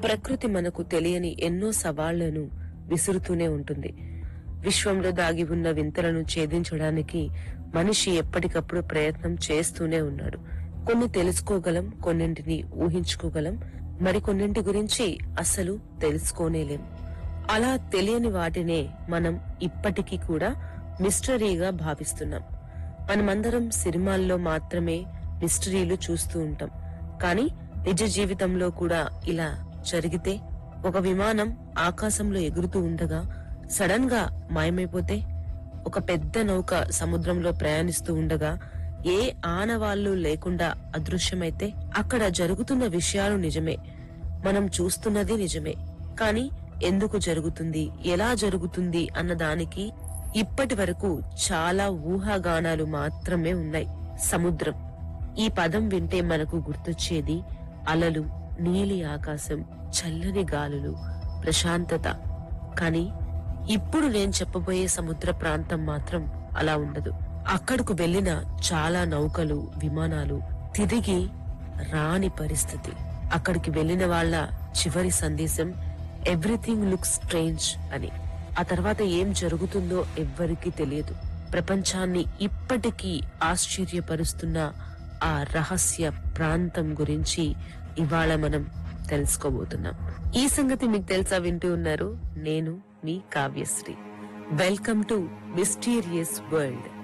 ప్రకృతి మనకు తెలియని ఎన్నో సవాళ్లను విసురుతూనే ఉంటుంది. విశ్వంలో దాగి ఉన్న వింతలను ఛేదించడానికి మనిషి ఎప్పటికప్పుడు ప్రయత్నం చేస్తూనే ఉన్నాడు. కొన్ని తెలుసుకోగలం, కొన్నింటిని ఊహించుకోగలం, మరికొన్నింటి గురించి అసలు తెలుసుకోనేలేం. అలా తెలియని వాటినే మనం ఇప్పటికీ కూడా మిస్టరీగా భావిస్తున్నాం. మనమందరం సినిమాల్లో మాత్రమే మిస్టరీలు చూస్తూ ఉంటాం. కానీ నిజ జీవితంలో కూడా ఇలా జరిగితే, ఒక విమానం ఆకాశంలో ఎగురుతూ ఉండగా సడన్ గా మాయమైపోతే, ఒక పెద్ద నౌక సముద్రంలో ప్రయాణిస్తూ ఉండగా ఏ ఆనవాళ్లు లేకుండా అదృశ్యమైతే, అక్కడ జరుగుతున్న విషయాలు నిజమే, మనం చూస్తున్నది నిజమే. కానీ ఎందుకు జరుగుతుంది, ఎలా జరుగుతుంది అన్న దానికి ఇప్పటి వరకు చాలా ఊహాగానాలు మాత్రమే ఉన్నాయి. సముద్రం ఈ పదం వింటే మనకు గుర్తొచ్చేది అలలు, నీలి ఆకాశం, చల్లని గాలులు, ప్రశాంతత. కానీ ఇప్పుడు నేను చెప్పబోయే సముద్ర ప్రాంతం మాత్రం అలా ఉండదు. అక్కడకు వెళ్లిన చాలా నౌకలు, విమానాలు తిరిగి రాని పరిస్థితి. అక్కడికి వెళ్లిన వాళ్ళ చివరి సందేశం ఎవ్రీథింగ్ లుక్స్ స్ట్రేంజ్ అని. ఆ తర్వాత ఏం జరుగుతుందో ఎవ్వరికీ తెలియదు. ప్రపంచాన్ని ఇప్పటికీ ఆశ్చర్యపరుస్తున్న ఆ రహస్య ప్రాంతం గురించి ఇవాళ మనం తెలుసుకోబోతున్నాం. ఈ సంగతి మీకు తెలుసా? వింటూ ఉన్నారు నేను మీ Kavyasri. Welcome to mysterious world.